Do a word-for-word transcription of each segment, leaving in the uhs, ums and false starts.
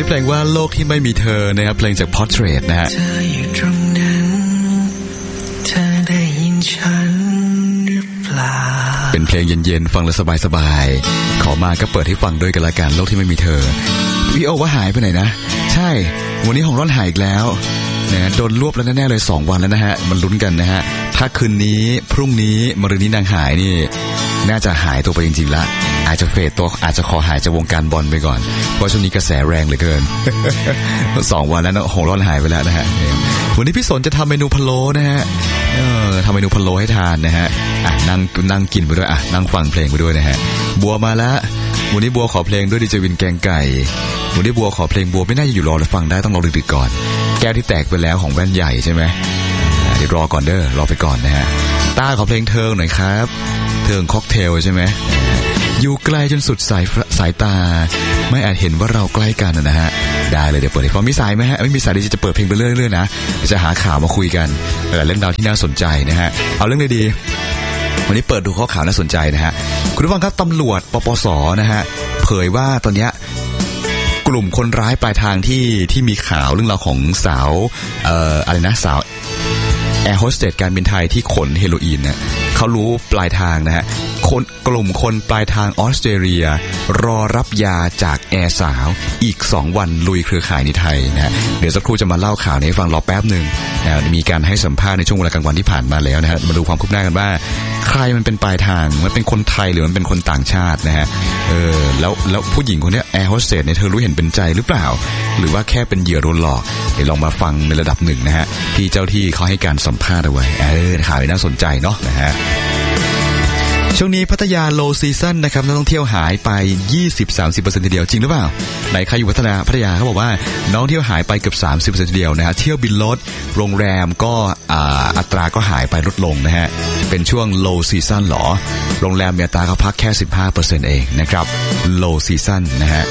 ชื่อเพลงว่าโลกที่ไม่มีเธอนะครับเพลงจาก Portrait นะฮะเธออยู่ตรงนั้นเธอได้ยินฉันหรือเปล่าเป็นเพลงเย็นๆฟังแล้วสบายๆขอมาก็เปิดให้ฟังด้วยกันละกันโลกที่ไม่มีเธอพี่โอว่าหายไปไหนนะใช่วันนี้ของร้อนหายอีกแล้วนะโดนรวบแล้วแน่ๆเลยสองวันแล้วนะฮะมันลุ้นกันนะฮะถ้าคืนนี้พรุ่งนี้มะรืนนี้นางหายนี่น่าจะหายตัวไปจริงๆละอาจจะเฟดตัวอาจจะขอหายจากวงการบอลไปก่อนเพราะช่วงนี้กระแสแรงเหลือเกิน สองวันแล้วนะของร้อนหายไปแล้วนะฮะวันนี้พี่สนจะทำเมนูพะโล้นะฮะเออทำเมนูพะโล้ให้ทานนะฮะอ่ะนั่งนั่งกินไปด้วยอ่ะนั่งฟังเพลงไปด้วยนะฮะบัวมาแล้ววันนี้บัวขอเพลงด้วยดิเจวินแกงไก่วันนี้บัวขอเพลงบัวไม่น่าจะอยู่รอแล้วฟังได้ต้องรอดึกๆก่อนแก้วที่แตกไปแล้วของแว่นใหญ่ใช่ไหมเดี๋ยวรอก่อนเด้อรอไปก่อนนะฮะต้าขอเพลงเทิงหน่อยครับเทิงค็อกเทลใช่ไหมอยู่ไกลจนสุดสายสายตาไม่อาจเห็นว่าเราใกล้กันนะฮะได้เลยเดี๋ยวเปิดให้ฟังมีสายไหมฮะไม่มีสายดิจะเปิดเพลงไปเรื่อยๆนะจะหาข่าวมาคุยกันแต่เรื่องราวที่น่าสนใจนะฮะเอาเรื่องดีๆวันนี้เปิดดูข้อข่าวน่าสนใจนะฮะคุณผู้ฟังครับตำรวจปปสนะฮะเผยว่าตอนนี้กลุ่มคนร้ายปลายทางที่ที่มีข่าวเรื่องราวของสาวเอ่ออะไรนะสาวแอร์โฮสเตสการบินไทยที่ขนเฮโรอีนเนี่ยเขารู้ปลายทางนะฮะคนกลุ่มคนปลายทางออสเตรเลียรอรับยาจากแอร์สาวอีกสองวันลุยเครือข่ายในไทยนะฮะเดี๋ยวสักครู่จะมาเล่าข่าวนี้ให้ฟังรอแป๊บนึงนะมีการให้สัมภาษณ์ในช่วงเวลากลางวันที่ผ่านมาแล้วนะฮะมาดูความคืบหน้ากันว่าใครมันเป็นปลายทางมันเป็นคนไทยหรือมันเป็นคนต่างชาตินะฮะเออแล้วแล้วผู้หญิงคนนี้แอร์โฮสเตสเนี่ยเธอรู้เห็นเป็นใจหรือเปล่าหรือว่าแค่เป็นเหยื่อโดนหลอกเดี๋ยวลองมาฟังในระดับหนึ่งนะฮะที่เจ้าที่เขาให้การสัมภาษณ์เอาไว้เออข่าวน่าสนใจเนาะนะฮะช่วงนี้พัทยาโลซีซั่นนะครับนักท่องเที่ยวหายไป ยี่สิบถึงสามสิบเปอร์เซ็นต์ ทีเดียวจริงหรือเปล่าไหนใครอยู่พัทยาพัทยาเขาบอกว่าน้องเที่ยวหายไปเกือบ สามสิบเปอร์เซ็นต์ ทีเดียวนะฮะเที่ยวบินลดโรงแรมก็อ่าอัตราก็หายไปลดลงนะฮะเป็นช่วงโลซีซั่นหรอโรงแรมมีอัตราเขาพักแค่ สิบห้าเปอร์เซ็นต์ เองนะครับโลซีซั่นนะฮะ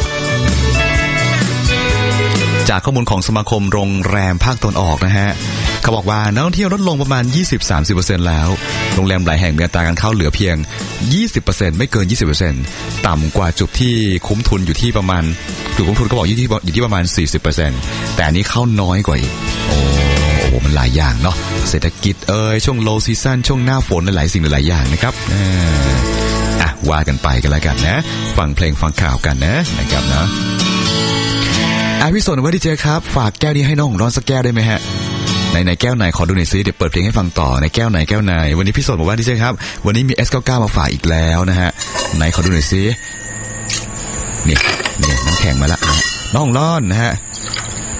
จากข้อมูลของสมาคมโรงแรมภาคตะวันออกนะฮะเขาบอกว่านักท่องเที่ยวลดลงประมาณ ยี่สิบถึงสามสิบเปอร์เซ็นต์ แล้วโรงแรมหลายแห่งมีอัตราการเข้าเหลือเพียง ยี่สิบเปอร์เซ็นต์ ไม่เกิน ยี่สิบเปอร์เซ็นต์ ต่ำกว่าจุดที่คุ้มทุนอยู่ที่ประมาณจุดคุ้มทุนก็บอกอยู่ที่อยู่ที่ประมาณ สี่สิบเปอร์เซ็นต์ แต่อันนี้เข้าน้อยกว่าอีกโอ้โหมันหลายอย่างเนาะเศรษฐกิจเอ่ยช่วง low season ช่วงหน้าฝนหลายสิ่งหลายอย่างนะครับอ่ะว่ากันไปกันแล้วกันนะฟังเพลงฟังข่าวกันนะนะครับนะอ่ะพี่สนว่าดีเจครับฝากแก้วนี้ให้น้องร้อนสักแก้วได้ไหมฮะในในแก้วไหนขอดูหน่อยซิเดี๋ยวเปิดเพลงให้ฟังต่อในแก้วไหนแก้วไหนวันนี้พี่สนบอกว่าดีเจครับวันนี้มี เอส เก้าสิบเก้า มาฝากอีกแล้วนะฮะไหนขอดูหน่อยซินี่นี่น้ำแข็งมาละน้องร้อนนะฮะ